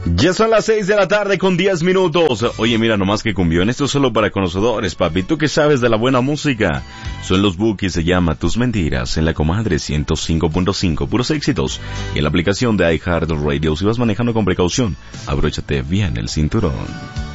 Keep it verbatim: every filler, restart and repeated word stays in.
Ya son las seis de la tarde con diez minutos. Oye, mira, nomás que cumbión, esto es solo para conocedores, papi. ¿Tú qué sabes de la buena música? Son los Bookies, se llama Tus Mentiras, en la Comadre ciento cinco punto cinco, puros éxitos. Y en la aplicación de iHeartRadio, si vas manejando con precaución, abróchate bien el cinturón.